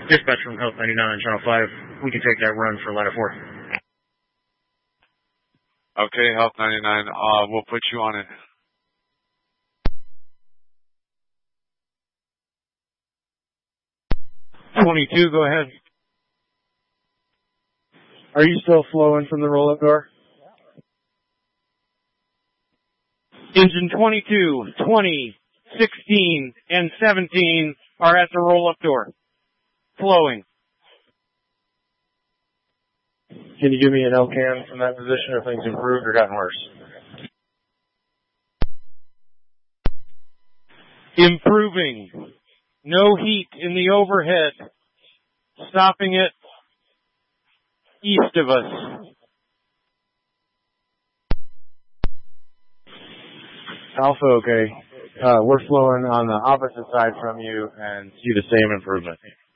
Dispatch from Health 99 on Channel 5. We can take that run for ladder 4. Okay, Health 99, we'll put you on it. .22, go ahead. Are you still flowing from the roll-up door? Engine 22, 20, 16, and 17 are at the roll-up door. Flowing. Can you give me an LCAN from that position? Or things improved or gotten worse? Improving. No heat in the overhead. Stopping it east of us. Alpha, okay. We're flowing on the opposite side from you and see the same improvement.